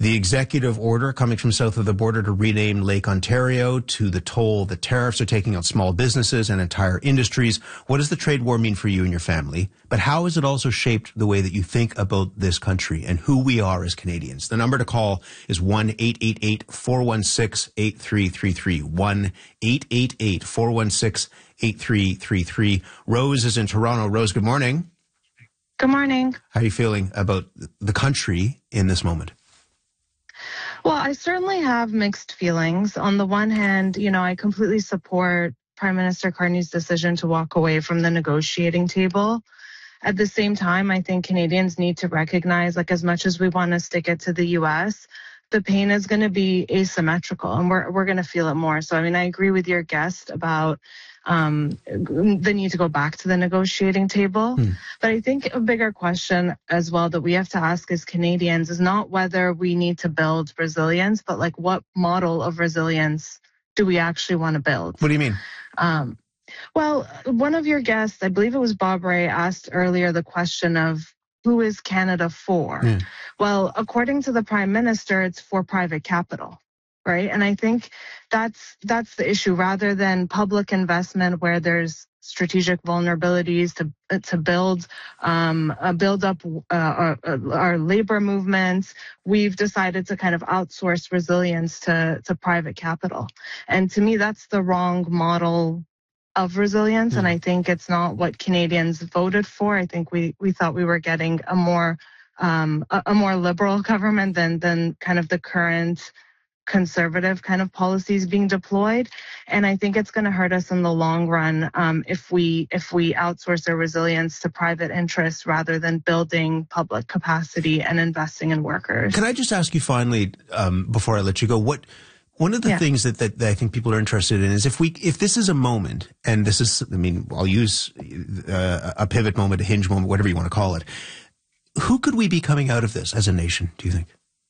the executive order coming from south of the border to rename Lake Ontario, to the toll the tariffs are taking on small businesses and entire industries. What does the trade war mean for you and your family? But how has it also shaped the way that you think about this country and who we are as Canadians? The number to call is 1-888-416-8333. 1-888-416-8333. Rose is in Toronto. Rose, good morning. Good morning. How are you feeling about the country in this moment? Well, I certainly have mixed feelings. On the one hand, I completely support Prime Minister Carney's decision to walk away from the negotiating table. At the same time, I think Canadians need to recognize, as much as we want to stick it to the U.S., the pain is going to be asymmetrical, and we're going to feel it more. So, I agree with your guest about the need to go back to the negotiating table. But I think a bigger question as well that we have to ask as Canadians is not whether we need to build resilience, but what model of resilience do we actually want to build? What do you mean? Well, one of your guests, I believe it was Bob Ray, asked earlier the question of who is Canada for? Well, according to the Prime Minister, it's for private capital. Right. And I think that's the issue, rather than public investment where there's strategic vulnerabilities to build up our labor movements. We've decided to kind of outsource resilience to private capital. And to me, that's the wrong model of resilience. And I think it's not what Canadians voted for. I think we thought we were getting a more liberal government than kind of the current conservative kind of policies being deployed. And I think it's going to hurt us in the long run if we outsource our resilience to private interests rather than building public capacity and investing in workers. Can I just ask you finally, before I let you go, one of the things that I think people are interested in is if this is a moment, and this is, I'll use a pivot moment, a hinge moment, whatever you want to call it, who could we be coming out of this as a nation, do you think?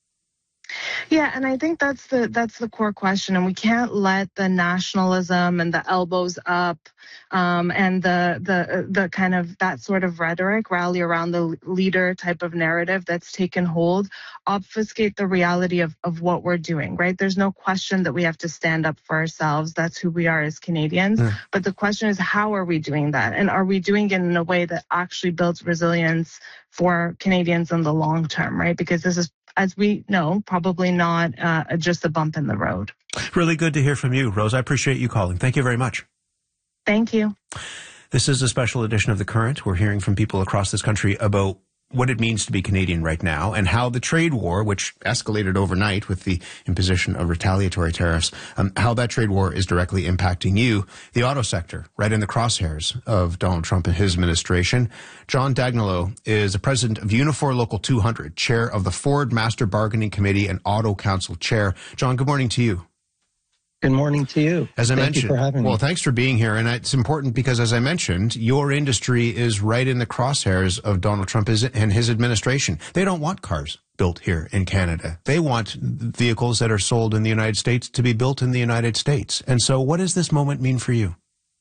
Yeah, and I think that's the core question, and we can't let the nationalism and the elbows up and the kind of that sort of rhetoric rally around the leader type of narrative that's taken hold obfuscate the reality of what we're doing, right? There's no question that we have to stand up for ourselves. That's who we are as Canadians. But the question is, how are we doing that? And are we doing it in a way that actually builds resilience for Canadians in the long term, right? Because this is, as we know, probably not just a bump in the road. Really good to hear from you, Rose. I appreciate you calling. Thank you very much. Thank you. This is a special edition of The Current. We're hearing from people across this country about what it means to be Canadian right now and how the trade war, which escalated overnight with the imposition of retaliatory tariffs, how that trade war is directly impacting you, the auto sector, right in the crosshairs of Donald Trump and his administration. John Dagnolo is the president of Unifor Local 200, chair of the Ford Master Bargaining Committee and Auto Council chair. John, good morning to you. Good morning to you. As I mentioned, thank you for having me. Well, thanks for being here. And it's important because, as I mentioned, your industry is right in the crosshairs of Donald Trump and his administration. They don't want cars built here in Canada. They want vehicles that are sold in the United States to be built in the United States. And so what does this moment mean for you?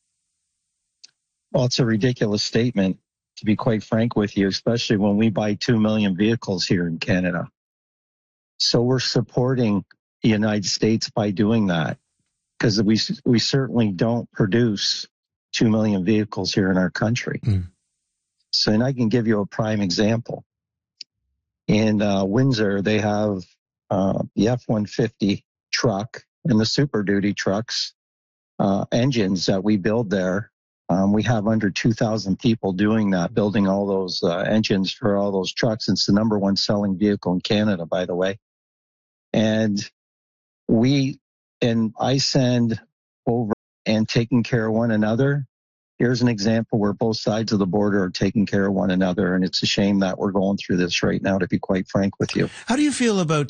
Well, it's a ridiculous statement, to be quite frank with you, especially when we buy 2 million vehicles here in Canada. So we're supporting the United States by doing that, because we certainly don't produce 2 million vehicles here in our country. So, and I can give you a prime example. In Windsor, they have the F-150 truck and the Super Duty trucks engines that we build there. We have under 2,000 people doing that, building all those engines for all those trucks. It's the number one selling vehicle in Canada, by the way. And I send over and taking care of one another. Here's an example where both sides of the border are taking care of one another, and it's a shame that we're going through this right now, to be quite frank with you. How do you feel about